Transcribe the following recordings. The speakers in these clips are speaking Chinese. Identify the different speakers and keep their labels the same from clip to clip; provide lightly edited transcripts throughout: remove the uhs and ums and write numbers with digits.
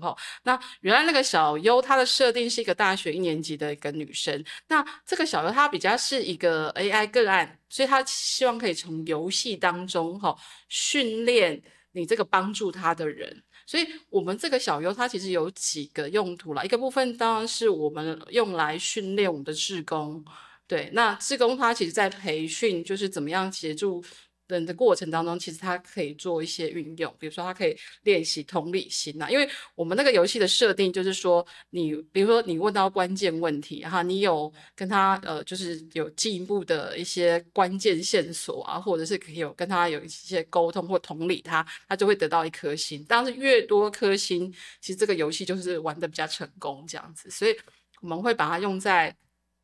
Speaker 1: 那原来那个小优她的设定是一个大学1年级的一个女生，那这个小优她比较是一个 AI 个案，所以她希望可以从游戏当中训练你这个帮助她的人。所以我们这个小优它其实有几个用途啦，一个部分当然是我们用来训练我们的志工，对，那志工他其实在培训就是怎么样协助人的过程当中，其实他可以做一些运用，比如说他可以练习同理心因为我们那个游戏的设定就是说，你比如说你问到关键问题哈，你有跟他就是有进一步的一些关键线索或者是可以有跟他有一些沟通或同理他，他就会得到1颗星。当然是越多颗星，其实这个游戏就是玩的比较成功这样子，所以我们会把它用在。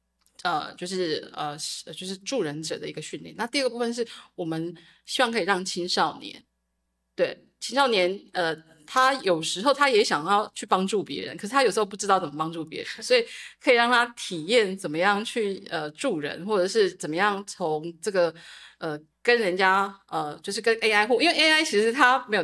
Speaker 1: 就是助人者的一个训练。那第二个部分是我们希望可以让青少年，对青少年，他有时候他也想要去帮助别人，可是他有时候不知道怎么帮助别人，所以可以让他体验怎么样去助人，或者是怎么样从这个跟人家就是跟 AI 因为 AI 其实它没有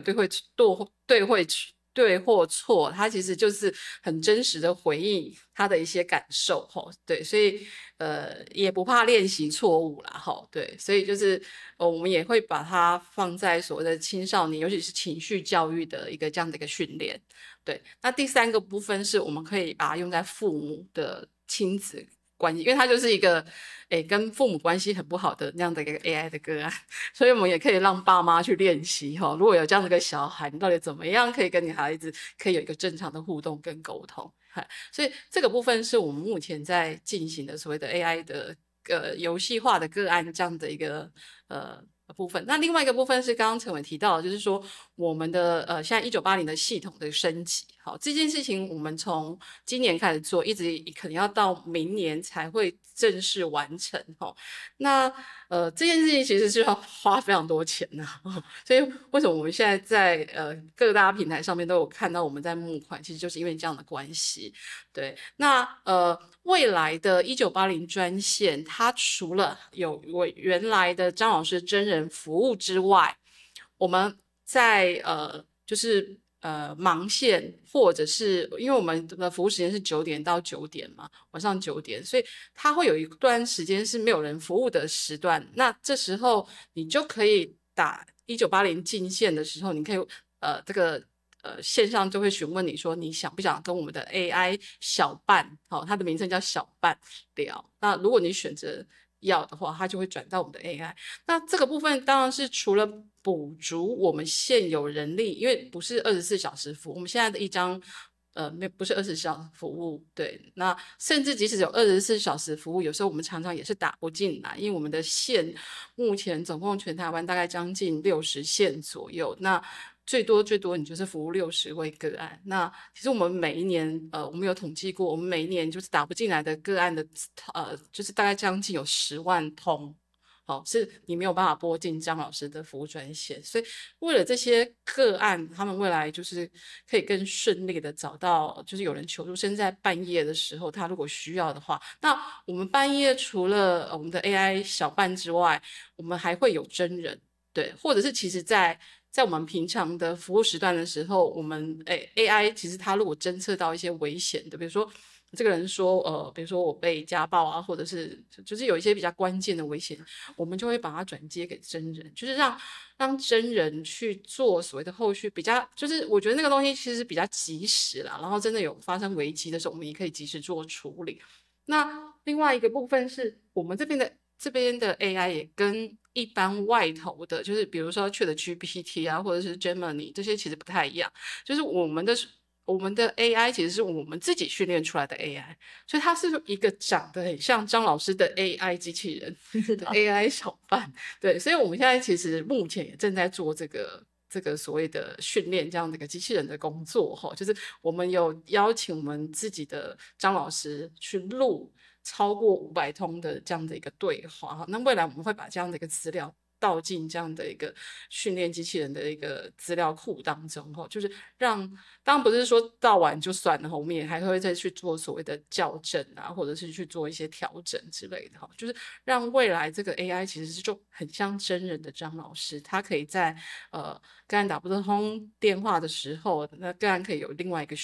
Speaker 1: 对或错，它其实就是很真实的回应他的一些感受对，所以也不怕练习错误啦对，所以就是我们也会把它放在所谓的青少年，尤其是情绪教育的一个这样的一个训练。对，那第三个部分是我们可以把它用在父母的亲子关系，因为它就是一个跟父母关系很不好的那样的一个 AI 的个案，所以我们也可以让爸妈去练习如果有这样的一个小孩，你到底怎么样可以跟你孩子可以有一个正常的互动跟沟通。所以这个部分是我们目前在进行的所谓的 AI 的游戏化的个案这样的一个部分。那另外一个部分是刚刚陈伟提到的，就是说我们的现在1980的系统的升级，好，这件事情我们从今年开始做，一直可能要到明年才会正式完成那这件事情其实是要花非常多钱所以为什么我们现在在各大平台上面都有看到我们在募款，其实就是因为这样的关系。对，那未来的1980专线，它除了有原来的张老师真人服务之外，我们在就是盲线，或者是因为我们的服务时间是9点到9点嘛，晚上9点，所以它会有一段时间是没有人服务的时段。那这时候你就可以打1980进线的时候，你可以这个线上就会询问你说你想不想跟我们的 AI 小伴，它的名称叫小伴聊。那如果你选择要的话，它就会转到我们的 AI。那这个部分当然是除了补足我们现有人力，因为不是24小时服务，我们现在的一张不是24小时服务，对，那甚至即使有24小时服务，有时候我们常常也是打不进来，因为我们的线目前总共全台湾大概将近60线左右，那最多你就是服务60位个案。那其实我们每一年我们有统计过，我们每一年就是打不进来的个案的就是大概将近有10万通。是你没有办法拨进张老师的服务专线，所以为了这些个案，他们未来就是可以更顺利的找到，就是有人求助，甚至在半夜的时候，他如果需要的话，那我们半夜除了我们的 AI 小伴之外，我们还会有真人，对，或者是其实在我们平常的服务时段的时候，我们AI 其实它如果侦测到一些危险的，比如说这个人说比如说我被家暴或者是就是有一些比较关键的危险，我们就会把它转接给真人，就是让真人去做所谓的后续比较，就是我觉得那个东西其实比较及时啦，然后真的有发生危机的时候，我们也可以及时做处理。那另外一个部分是我们这边的 AI 也跟一般外头的，就是比如说 ChatGPT 或者是 Gemini 这些其实不太一样，就是我们的 AI 其实是我们自己训练出来的 AI，所以它是一个长得很像张老师的 AI 机器人的 AI 小伴。对，所以我们现在其实目前也正在做这个所谓的训练这样的一个机器人的工作就是我们有邀请我们自己的张老师去录超过500通的这样的一个对话那未来我们会把这样的一个资料倒进这样的一个训练机器人的一个资料库当中就是当然不是说倒完就算了我们也还会再去做所谓的校正或者是去做一些调整之类的就是让未来这个 AI 其实就很像真人的张老师，他可以在个案打不通电话的时候，那个案可以有另外一个